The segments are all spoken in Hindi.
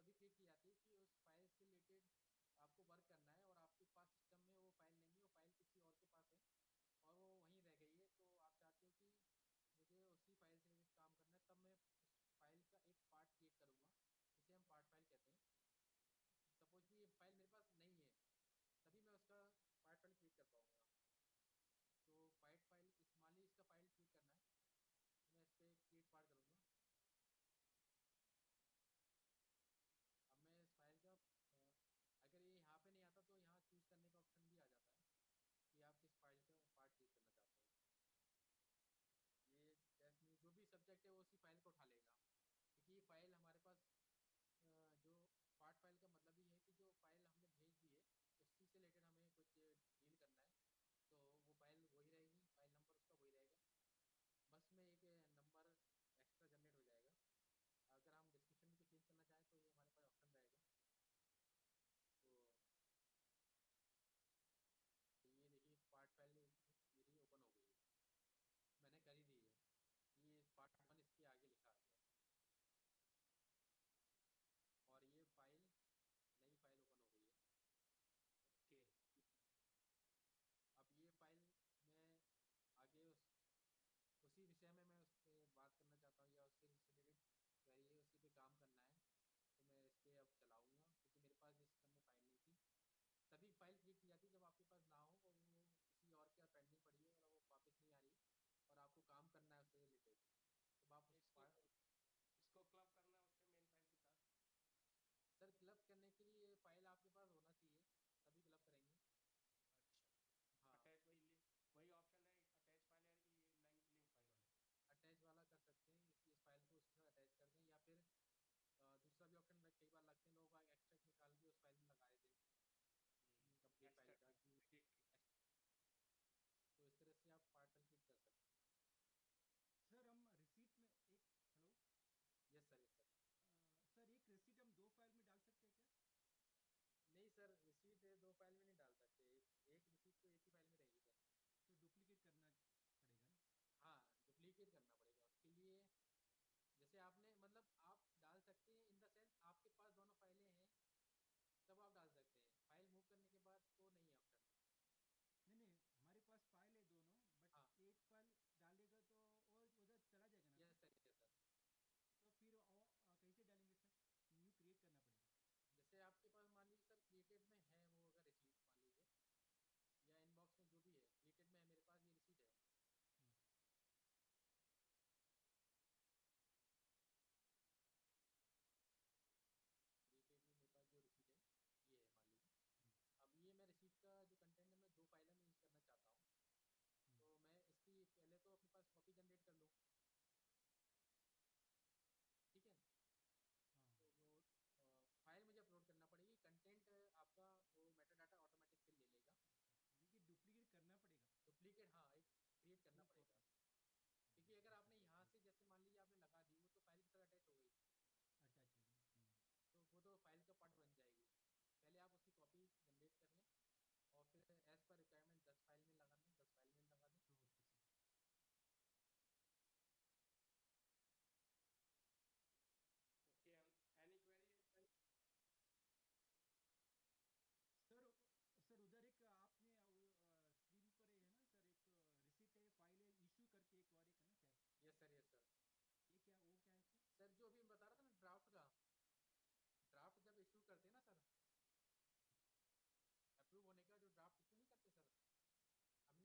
तभी क्रिएट की जाती है कि उस फाइल से रिलेटेड आपको वर्क करना है और आपके पास सिस्टम में वो फाइल नहीं है, वो फाइल किसी और के पास है और वो वहीं रह गई है, तो आप चाहते हो कि मुझे उसी फाइल से रिलेटेड काम करना है, तब मैं उस फाइल का एक पार्ट क्रिएट करूँगा जिसे हम पार्ट फाइल कहते हैं। सपोज कि ये फाइल मेरे पास नहीं है, तभी मैं उसका पार्ट फाइल क्रिएट कर पाऊंगा। तो पार्ट फाइल इस मान लीजिए इसका फाइल क्रिएट करना है, तो मैं इस पर क्रिएट पार्ट करूँगा। अब मैं इस फाइल का अगर ये यहाँ पे नहीं आता तो यहाँ चूज करने का ऑप्शन भी आ जाता है कि आप किस फाइल का पार्ट क्रिएट करना चाहते हैं। ये टेस्ट न्यूज जो भी सब्जेक्ट है वो उसी फाइल को उठा लेगा, क्योंकि ये फाइल हमारे पास जो पार्ट फाइल का मतलब ही है कि जो फाइल हमने भेज दी है उसी से रिलेटेड हमें कुछ डील करना है, तो वो फाइल वही रहेगी, फाइल नंबर उसका वही रहेगा, बस में एक नंबर एक्स्ट्रा जनरेट हो जाएगा। अगर हम डिस्क्रिप्शन में कुछ चेंज करना चाहें तो ये हमारे पास ऑप्शन रहेगा। तो ये देखिए पार्ट फाइल मेरी ओपन हो गई है, मैंने कर ही दी है। ये पार्ट वन इसके आगे लिखा आ गया है और ये फाइल नई फाइल ओपन हो गई है। ओके। अब ये फाइल मैं आगे उसी विषय में मैं उस पर बात करना चाहता हूँ या उससे रिलेटेड क्वेरी है, उसी पे काम करना है, तो मैं इस पे अब चलाऊंगा क्योंकि मेरे पास जिस सिस्टम में फाइल नहीं थी। तभी फाइल क्रिएट की जाती है जब आपके पास ना हो और वो किसी और के पेंडिंग पड़ी है और वो वापस नहीं आ रही और आपको काम करना है उससे रिलेटेड, तब आप उस इसको फाइल। इसको क्लब करना है उसके मेन फाइल के साथ। सर क्लब करने के लिए फाइल आपके पास होना चाहिए, तभी क्लब करेंगे। अच्छा। हाँ, अटैच वही वही ऑप्शन है, अटैच फाइल है कि ये लिंक फाइल वाले। अटैच वाला कर सकते हैं, इस फाइल को उसके साथ अटैच कर दें या फिर दूसरा भी ऑप्शन कई बार लगते हैं, लोग एक्सट्रैक्ट निकाल के उस फाइल में लगा देते हैं कंप्लीट फाइल एक्सट्रैक्ट का कि एडिट। तो इस तरह से आप पार्ट फाइल क्रिएट कर सकते हैं। सर हम रिसीट में एक hello yes sir, yes sir. Sir एक रिसीट हम दो फाइल में डाल सकते हैं क्या? नहीं सर, रिसीट दो फाइल में नहीं डाल सकते, एक रिसीट तो एक ही फाइल में रहेगी सर। तो डुप्लीकेट करना पड़ेगा ना? हाँ, डुप्लीकेट करना पड़ेगा उसके लिए। जैसे आपने मतलब आप डाल सकते हैं इन द सेंस आपके पास दोनों फाइलें हैं तब आप डाल सकते हैं, फाइल मूव करने के बाद तो नहीं है ऑप्शन। नहीं नहीं, हमारे पास फाइल है दोनों, बट हाँ, एक फाइल डालेगा तो वो उधर चला जाएगा ना yes sir? Sir, yes sir. तो फिर कैसे डालेंगे सर? न्यू क्रिएट करना पड़ेगा? जैसे आपके पास मान लीजिए सर क्रिएटेड में है वो, अगर रिसीट मान लीजिए या इनबॉक्स में जो भी है क्रिएटेड में है, मेरे पास ये रिसीट है। हम्म, क्रिएटेड में मेरे पास जो रिसीट है ये है मान लीजिए। हम्म, अब ये मैं रिसीट का जो कंटेंट है मैं दो फाइलों में यूज़ करना चाहता हूँ, हम्म, तो मैं इसकी पहले तो अपने पास कॉपी जनरेट कर लूँ। ठीक है, हाँ। तो वो फाइल मुझे अपलोड करना पड़ेगी, कंटेंट आपका वो मेटा डाटा ऑटोमेटिक फिल ले लेगा। अच्छा अच्छा, यानी कि डुप्लीकेट करना पड़ेगा। डुप्लीकेट, हाँ, एक क्रिएट करना दो पड़ेगा, कॉपी। क्योंकि अगर अच्छा आपने अच्छा, यहाँ ठीक। से जैसे मान लीजिए आपने लगा दी वो तो फाइल के साथ अटैच हो गई, अटैच हो गई। तो वो तो फाइल का पार्ट बन जाएगी। पहले आप उसकी कॉपी जनरेट कर लें और फिर एज पर रिक्वायरमेंट 10 फाइल में लगा दें, 10 फाइल में लगा दें। Okay sir. Okay. Any query? Sir sir उधर एक आपने स्क्रीन पर है ना सर, एक रिसीट है, फाइल है, इशू करके एक और एक है ना शायद? Yes sir, yes sir. ये क्या, वो क्या है सर? सर जो अभी मैं बता रहा था ना ड्राफ्ट का, ड्राफ्ट जब इशू करते हैं ना सर, अप्रूव होने का जो ड्राफ्ट इशू नहीं करते सर,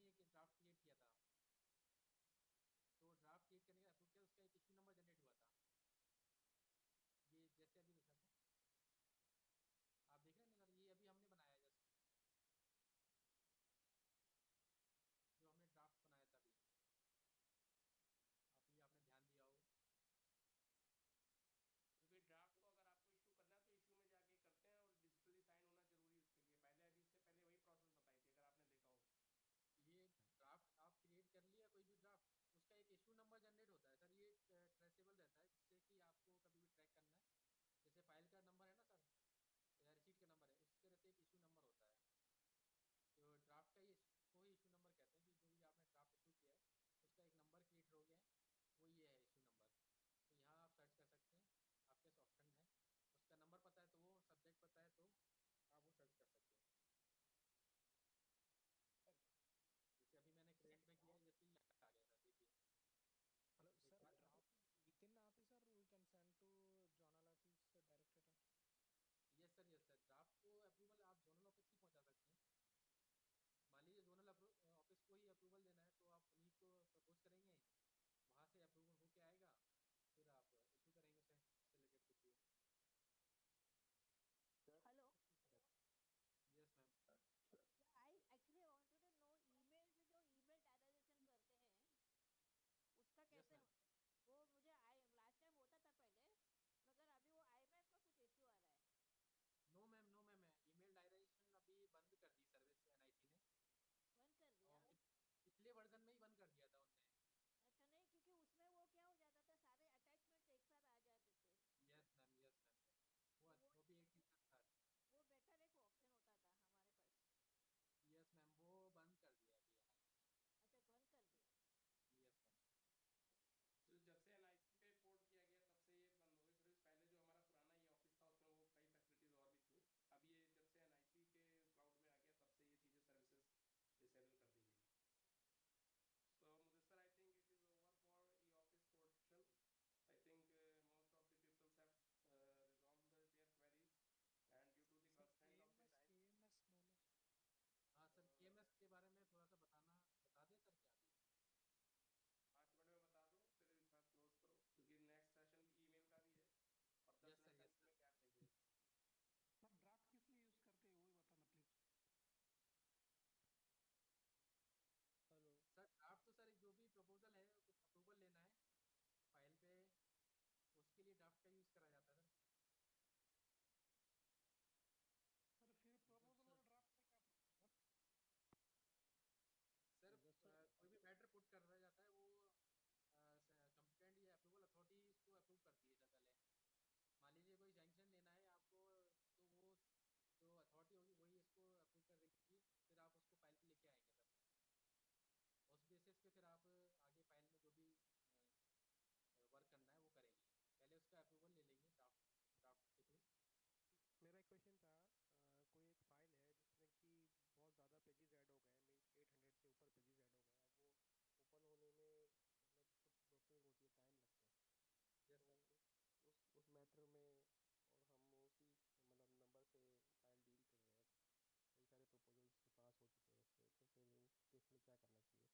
क्वेश्चन था। कोई एक फाइल है जिसमें कि बहुत ज़्यादा पेजेस ऐड हो गए, मीन्स 800 से ऊपर पेजेस ऐड हो गए। अब वो ओपन होने में मतलब कुछ प्रोसेसिंग होती है, टाइम लगता है। यस तो सर। उस मैटर में, और हम उसी मतलब नंबर से फाइल डील कर रहे हैं, कई सारे प्रपोजल्स पास हो चुके हैं उस पर, तो फिर उस केस में क्या करना चाहिए?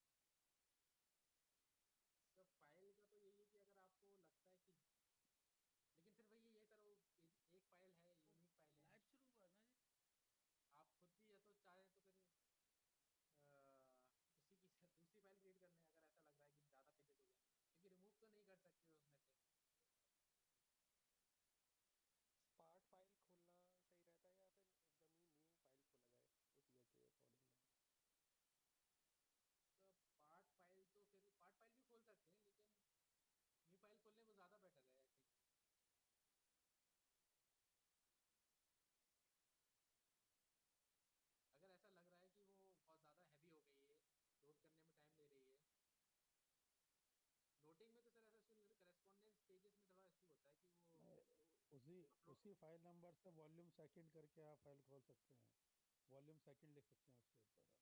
सर फाइल का तो यही है कि अगर आपको लगता है कि, लेकिन फिर वही है सर, वो एक फाइल है, यूनिक फाइल है। लाइव शुरू हुआ ना जी। आप खुद भी या तो चाहे तो फिर उसी की दूसरी फाइल क्रिएट कर लें, अगर ऐसा लग रहा है कि ज़्यादा पेजेस हो गए, क्योंकि रिमूव तो नहीं कर सकते हो उसमें से। स्पार्ट फाइल खोलना सही रहता है या फिर एकदम ही न्यू फाइल खोला जाए उस ईयर के अकॉर्डिंग में? सर पार्ट फाइल तो फिर पार्ट फाइल भी खोल सकते हैं, लेकिन न्यू फाइल खोलने वो ज़्यादा बेटर है आई थिंक। अगर ऐसा लग रहा है कि वो बहुत ज़्यादा हैवी हो गई है, लोड करने में टाइम ले रही है। लोडिंग में तो सर ऐसा इशू नहीं होता, करेस्पॉन्डेंस पेजेस में थोड़ा इशू होता है कि वो नहीं, उसी अपलोड। उसी फाइल नंबर से वॉल्यूम सेकंड करके आप फाइल खोल सकते हैं। वॉल्यूम सेकंड लिख सकते हैं उसके ऊपर आप।